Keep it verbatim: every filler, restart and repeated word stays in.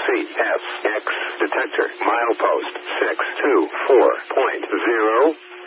C F X detector milepost six two four point zero.